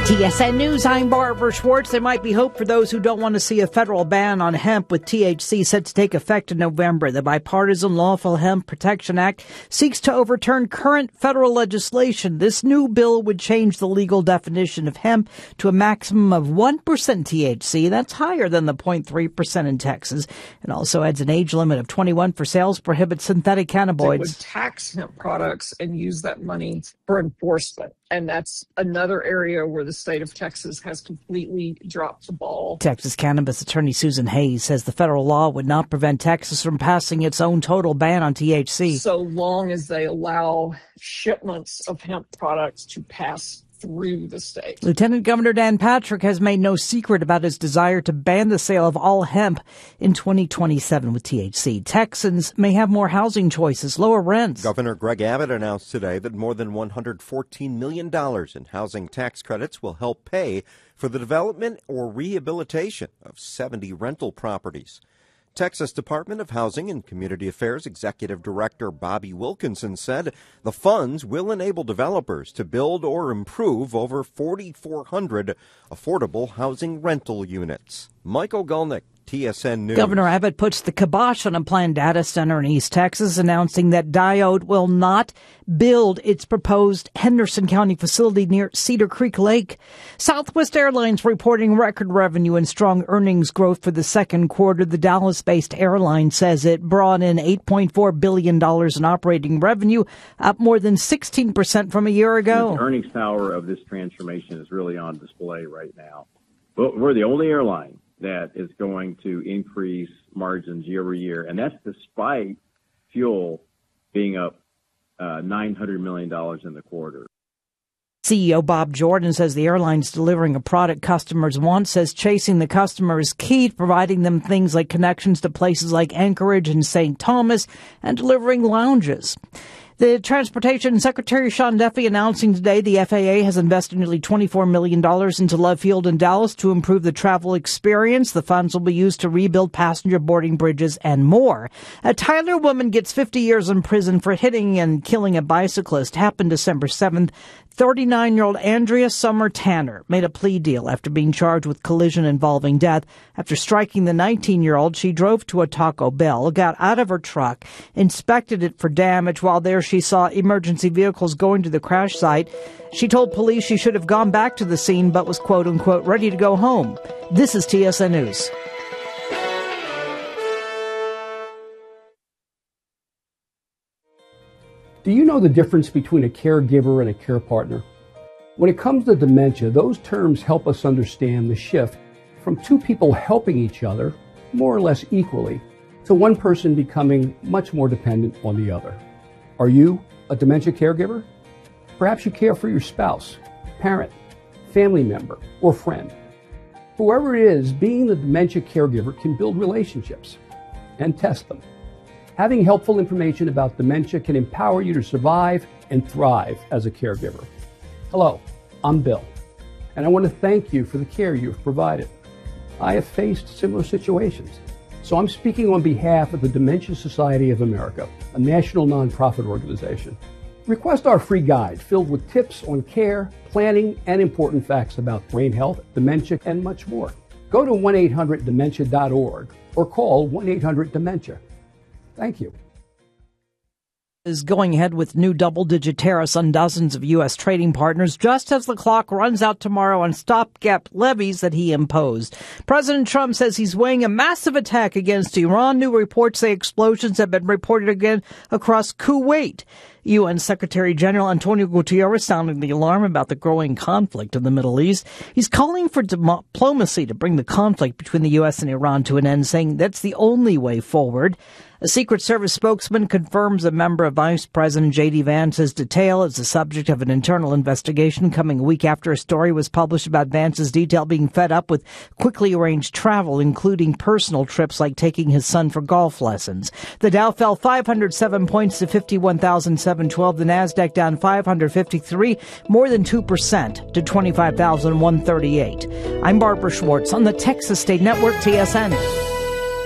TSN News, I'm Barbara Schwartz. There might be hope for those who don't want to see a federal ban on hemp with THC set to take effect in November. The Bipartisan Lawful Hemp Protection Act seeks to overturn current federal legislation. This new bill would change the legal definition of hemp to a maximum of 1% THC. That's higher than the 0.3% in Texas. It also adds an age limit of 21 for sales, prohibits synthetic cannabinoids. They would tax hemp products and use that money for enforcement. And that's another area where the state of Texas has completely dropped the ball. Texas cannabis attorney Susan Hayes says the federal law would not prevent Texas from passing its own total ban on THC. So long as they allow shipments of hemp products to pass through the state. Lieutenant Governor Dan Patrick has made no secret about his desire to ban the sale of all hemp in 2027 with THC. Texans may have more housing choices, lower rents. Governor Greg Abbott announced today that more than $114 million in housing tax credits will help pay for the development or rehabilitation of 70 rental properties. Texas Department of Housing and Community Affairs Executive Director Bobby Wilkinson said the funds will enable developers to build or improve over 4,400 affordable housing rental units. Michael Gulnick, TSN News. Governor Abbott puts the kibosh on a planned data center in East Texas, announcing that Diode will not build its proposed Henderson County facility near Cedar Creek Lake. Southwest Airlines reporting record revenue and strong earnings growth for the second quarter. The Dallas-based airline says it brought in $8.4 billion in operating revenue, up more than 16% from a year ago. The earnings power of this transformation is really on display right now. But we're the only airline that is going to increase margins year over year, and that's despite fuel being up $900 million in the quarter. CEO Bob Jordan says the airline's delivering a product customers want, says chasing the customer is key to providing them things like connections to places like Anchorage and St. Thomas and delivering lounges. The Transportation Secretary Sean Duffy announcing today the FAA has invested nearly $24 million into Love Field in Dallas to improve the travel experience. The funds will be used to rebuild passenger boarding bridges and more. A Tyler woman gets 50 years in prison for hitting and killing a bicyclist. Happened December 7th. 39-year-old Andrea Summer Tanner made a plea deal after being charged with collision involving death. After striking the 19-year-old, she drove to a Taco Bell, got out of her truck, inspected it for damage. While there, she saw emergency vehicles going to the crash site. She told police she should have gone back to the scene, but was, quote-unquote, ready to go home. This is TSN News. Do you know the difference between a caregiver and a care partner? When it comes to dementia, those terms help us understand the shift from two people helping each other more or less equally to one person becoming much more dependent on the other. Are you a dementia caregiver? Perhaps you care for your spouse, parent, family member, or friend. Whoever it is, being the dementia caregiver can build relationships and test them. Having helpful information about dementia can empower you to survive and thrive as a caregiver. Hello, I'm Bill, and I want to thank you for the care you've provided. I have faced similar situations, so I'm speaking on behalf of the Dementia Society of America, a national nonprofit organization. Request our free guide filled with tips on care, planning, and important facts about brain health, dementia, and much more. Go to 1-800-DEMENTIA.org or call 1-800-DEMENTIA. Thank you. Is going ahead with new double-digit tariffs on dozens of U.S. trading partners just as the clock runs out tomorrow on stopgap levies that he imposed. President Trump says he's weighing a massive attack against Iran. New reports say explosions have been reported again across Kuwait. UN Secretary General Antonio Guterres sounding the alarm about the growing conflict in the Middle East. He's calling for diplomacy to bring the conflict between the U.S. and Iran to an end, saying that's the only way forward. A Secret Service spokesman confirms a member of Vice President J.D. Vance's detail is the subject of an internal investigation coming a week after a story was published about Vance's detail being fed up with quickly arranged travel, including personal trips like taking his son for golf lessons. The Dow fell 507 points to 51,712. The Nasdaq down 553, more than 2% to 25,138. I'm Barbara Schwartz on the Texas State Network, TSN.